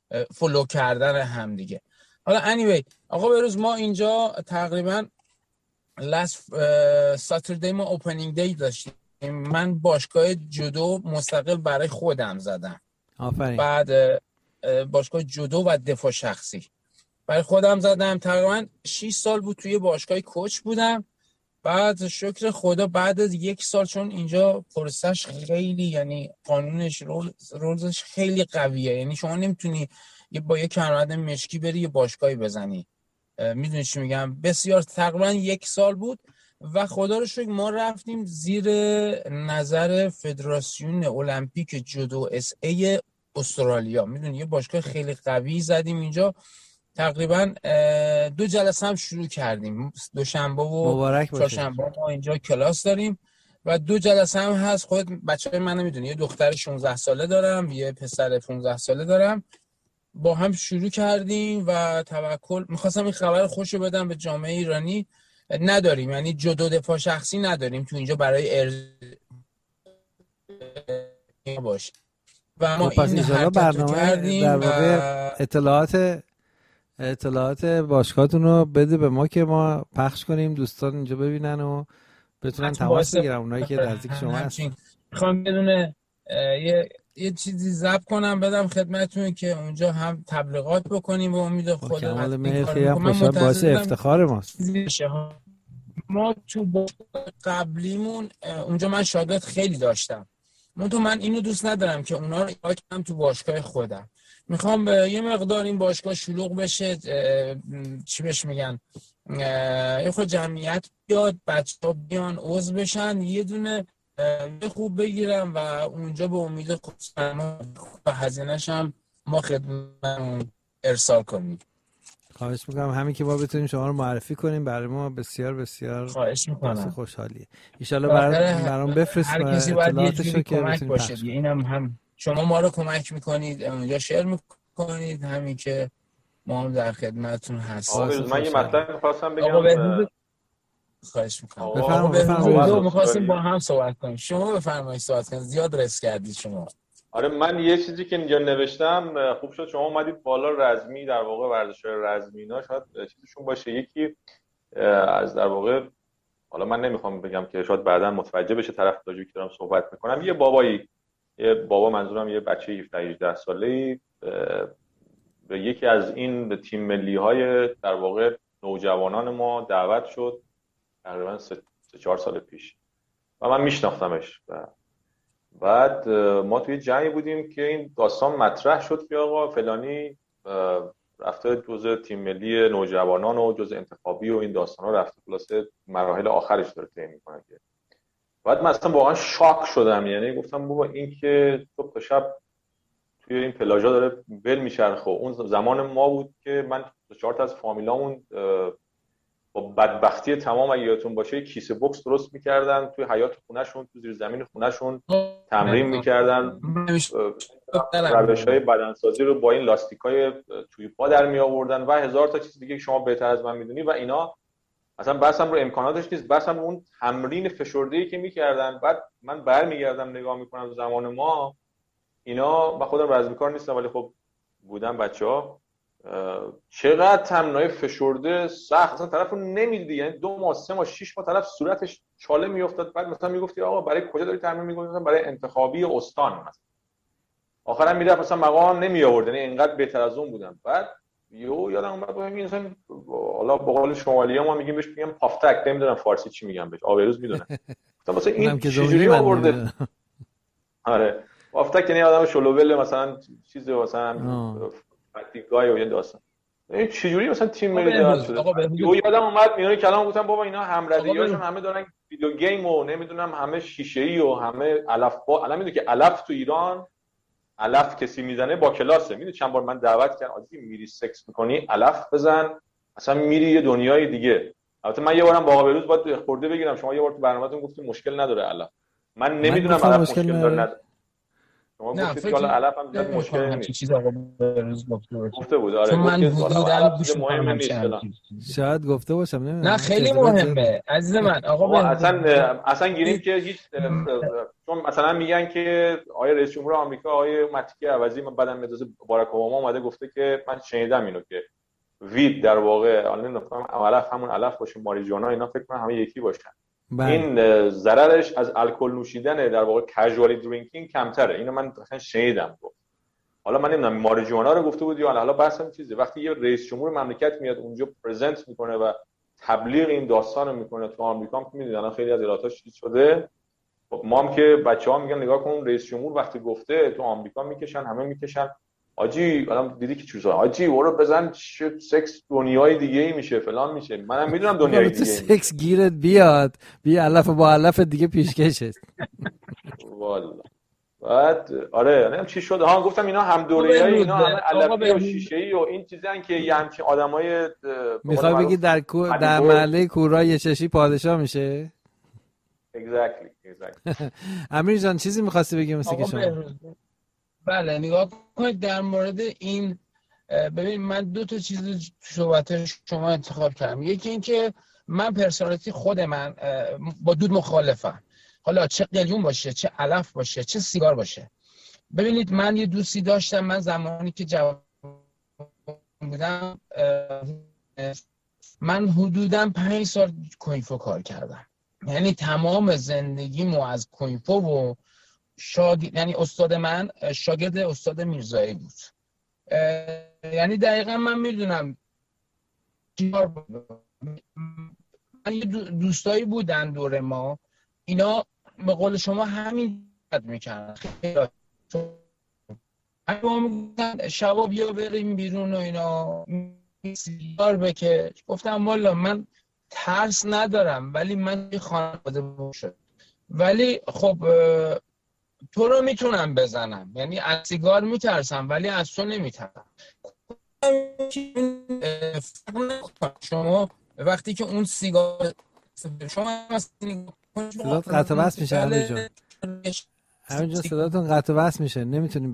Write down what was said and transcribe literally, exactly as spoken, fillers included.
فالو کردن هم دیگه. حالا anyway آقا بهروز ما اینجا تقریبا last ساتردی ما اوپنینگ دی داشتیم. من باشگاه جودو مستقل برای خودم زدم. آفرین. بعد باشگاه جودو و دفاع شخصی برای خودم زدم. تقریبا شش سال بود توی باشگاه کوچ بودم. بعد شکر خدا بعد از یک سال، چون اینجا پروسش خیلی یعنی قانونش رولزش خیلی قویه، یعنی شما نمیتونی با یه کمربند مشکی بری یه باشگاهی بزنی. میدونی چی میگم؟ بسیار تقریبا یک سال بود و خدا رو شکر ما رفتیم زیر نظر فدراسیون المپیک جودو اس ای استرالیا. میدونی یه باشگاه خیلی قوی زدیم اینجا. تقریبا دو جلسه هم شروع کردیم، دوشنبه و چهارشنبه ما اینجا کلاس داریم و دو جلسه هم هست. خود بچه‌های منو میدونی، یه دختر شانزده ساله دارم، یه پسر پانزده ساله دارم. با هم شروع کردیم و توکل می‌خواستم این خبر خوشو بدم به جامعه ایرانی. نداریم، یعنی جودو دفاع شخصی نداریم تو اینجا برای ارز باشه و ما این حرکت برنامه کردیم در واقع و... اطلاعات اطلاعات باشگاهتون رو بده به ما که ما پخش کنیم، دوستان اینجا ببینن و بتونن تماس بگیرن، اونایی که نزدیک شما هستن. میخوام بدون یه یه چیزی ضبط کنم بدم خدمتتون که اونجا هم تبلیغات بکنیم و امید خدا کمال مهر خیلی هم خوشحال، باعث افتخار ماست. ما تو قبلیمون اونجا من شاگرد خیلی داشتم، منتها من اینو دوست ندارم که اونا رو ایجاد کنم تو باشگاه خودم. میخوام یه مقدار این باشگاه شلوغ بشه، چی بهش میگن، یه خود جمعیت بیاد، بچه‌ها بیان عضو بشن، یه دونه خوب بگیرم و اونجا به امید خود و هزینه‌ش هم ما خدمت ارسال کنیم. خواهش میکنم همین که ما بتونیم شما رو معرفی کنیم برای ما بسیار بسیار خواهش میکنم. خوشحالیه. ان شاءالله برام برام بفرست هر کسی باید یه جوری کمک باشه. پخش. اینم هم شما ما رو کمک میکنید، اونجا شیر میکنید، همین که ما هم در خدمتتون هستیم. من یه مطلب می‌خواستم بگم. خواهش میکنم. بفرمایید. بفرمایید. می‌خواستیم با هم صحبت کنیم. شما بفرمایید صحبت کنید. زیاد رس کردید شما. آره من یه چیزی که اینجا نوشتم خوب شد شما اومدید بالا. رزمی در واقع ورزش‌های رزمی اینا شاید چیزشون باشه. یکی از در واقع، حالا من نمیخوام بگم که شاید بعداً متوجه بشه طرف راجعی که دارم صحبت میکنم، یه بابایی، یه بابا منظورم یه بچه هفده هجده ساله‌ای به یکی از این تیم ملی‌های در واقع نوجوانان ما دعوت شد تقریبا سه چهار سال پیش و من میشناختمش. و بعد ما توی جمعی بودیم که این داستان مطرح شد که آقا فلانی رفته جزء تیم ملی نوجوانان و جزء انتخابی و این داستانا رفته، خلاصه مراحل آخرش داره طی می‌کنه. بعد من اصلا واقعا شاک شدم، یعنی گفتم بابا این که صبح تا شب توی این پلاژا داره ول میچرخه. اون زمان ما بود که من چهار تا از فامیلامون با بدبختی تمام اگه یادتون باشه کیسه بوکس درست میکردن توی حیاط خونه‌شون، تو زیر زمین خونه‌شون تمرین میکردن، روش‌های بدنسازی رو با این لاستیکای توی پا در می آوردن و هزار تا چیز دیگه که شما بهتر از من میدونی. و اینا اصلا بحثم رو امکاناتش نیست، بحثم اون تمرین فشرده‌ای که میکردن. بعد من برمیگردم نگاه میکنم زمان ما اینا، من خودم رزمیکار نیستم ولی خب بودن بچه‌ها، چقدر تمرینای فشرده سخت، اصلا طرفو نمیدیدی، یعنی دو ماه سه ماه شش ماه طرف صورتش چاله میافتاد. بعد مثلا میگفتی آقا برای کجا داری تمرین میکنی؟ مثلا برای انتخابی استان مثلا. آخرام میرفت مثلا مقام نمی آورد، یعنی اینقدر بهتر از اون بودن. بعد یو یادم اومد بهم این مثلا حالا به قول شمالی‌ها ما میگیم بهش میگم پافتک، نمیدونم فارسی چی میگم بهش، آبروز میدونه. مثلا این چجوری آورده؟ آره پافتک یعنی آدم شلوول مثلا چیزی مثلا فاتیگای و این داستان. این چجوری مثلا تیم ملی داد شده؟ یو یادم اومد میونه کلام گفتم بابا اینا همردیاشون همه دارن ویدیو گیم و نمیدونم همه شیشه‌ای و همه علف با الان میدونی که علف تو ایران علف کسی میزنه با کلاسه. میدونی چند بار من دعوت کردم عادی میری سکس میکنی علف بزن اصلا میری یه دنیای دیگه. البته من یه بارم با آقا بروز باید خورده بگیرم، شما یه بار تو برنامه‌تون گفتید مشکل نداره علف، من نمیدونم علف مشکل, مشکل داره نداره. شما گفتید که حالا علف هم زیاد مشکل نیست. چیز آقا بروز گفته بود. آره من حدوداً گوش مهم نیست. شاید گفته باشم نمیدونم. نه خیلی مهمه عزیز من. آقا اصلا اصلا گیریم که هیچ چون مثلا میگن که آقای رئیس جمهور آمریکا آقای متکی عوضی من بعدم اجازه باراک اوباما اومده گفته که من شنیدم اینو که وید در واقع الان نمیدونم علف همون علف باشه ماریجوانا اینا فکر کنم همه یکی باشن. بله. این ضررش از الکل نوشیدن در واقع کژوال درینکینگ کمتره. اینو من مثلا شنیدم گفت. حالا من نمیدونم ماریجوانا رو گفته بود یا حالا بحث هم چیزه. وقتی یه رئیس جمهور مملکت میاد اونجا پرزنت میکنه و تبلیغ این داستان رو میکنه تو آمریکا هم که میدونید الان خیلی از ایالت‌ها چیز شده. خب ما هم که بچه‌ها میگن نگاه کن رئیس جمهور وقتی گفته تو آمریکا میکشن همه میکشن آجی الان دیدی که چیزا آجی برو بزن سکس دنیای دیگه ای میشه فلان میشه. منم میدونم دنیای دیگه سکس گیرت بیاد بی علف با علف دیگه پیشکشه والا. بعد آره نمیدونم چی شد ها گفتم اینا هم دوره‌ای اینا همه علفی و شیشه‌ای و این چیزان که یه همچین آدمای میخوای بگی در کو... در محله کورا یه چشی پادشاه میشه. exactly exactly. امیر جان چیزی می‌خواستی بگی مثل که شما؟ بله نگاه کنید در مورد این ببین من دو تا چیز صحبت شما انتخاب کردم. یکی این که من پرسونالیتی خود من با دود مخالفم. حالا چه قلیون باشه چه علف باشه چه سیگار باشه. ببینید من یه دوستی داشتم من زمانی که جوان بودم من حدوداً پنج سال کوینفو کار کردم. یعنی تمام زندگیمو از کوینفو و شاگرد یعنی استاد من شاگرد استاد میرزایی بود. یعنی دقیقا من میدونم من یه دوستایی بودن دور ما اینا به قول شما همین بد میکنن اما میگن شبا بیا بریم بیرون و اینا سیگار بکش. گفتم والا من ترس ندارم ولی من یه خانواده باشم ولی خب تو رو میتونم بزنم یعنی از سیگار میترسم ولی از تو نمیترسم. شما وقتی که اون سیگار شما صدات قطع و وصل میشه همینجا همینجا صداتون قطع و وصل میشه نمیتونیم